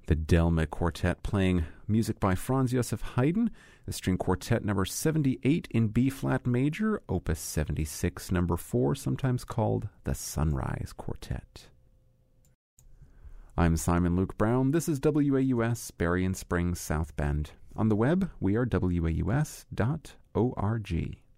The Delme Quartet playing music by Franz Josef Haydn, the string quartet number 78 in B-flat major, opus 76, number 4, sometimes called the Sunrise Quartet. I'm Simon Luke Brown. This is WAUS, Berrien Springs, South Bend. On the web, we are waus.org.